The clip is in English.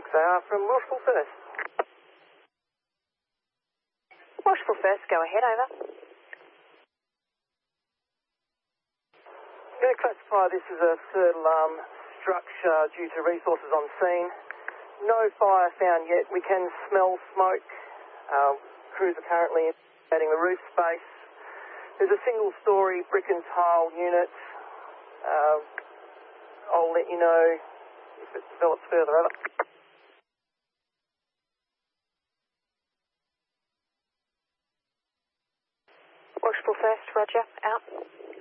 from Washable First. Washable First, go ahead, over. I'm going to classify this as a third alarm structure due to resources on scene. No fire found yet. We can smell smoke. Crews are currently investigating the roof space. There's a single-storey brick and tile unit. I'll let you know if it develops further. Over. Washable First, roger, out.